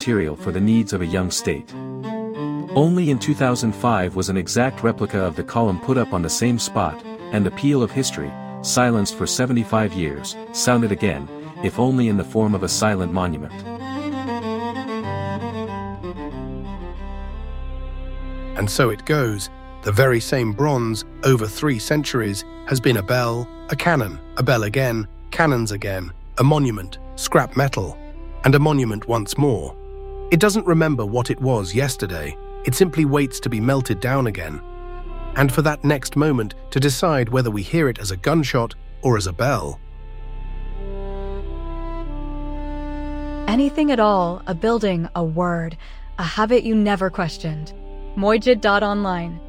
material for the needs of a young state. Only in 2005 was an exact replica of the column put up on the same spot, and the peal of history, silenced for 75 years, sounded again, if only in the form of a silent monument. And so it goes. The very same bronze, over 3 centuries, has been a bell, a cannon, a bell again, cannons again, a monument, scrap metal, and a monument once more. It doesn't remember what it was yesterday. It simply waits to be melted down again. And for that next moment to decide whether we hear it as a gunshot or as a bell. Anything at all, a building, a word, a habit you never questioned. Moijid.online.